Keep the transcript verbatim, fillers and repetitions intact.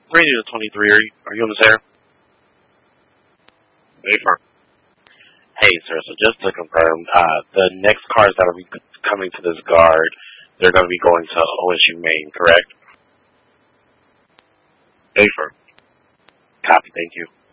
Radio twenty-three, are you, are you on this air? Affirm. Hey, sir, so just to confirm, uh, the next cars that will be coming to this guard, they're going to be going to O S U Maine, correct? Affirm. Copy, thank you.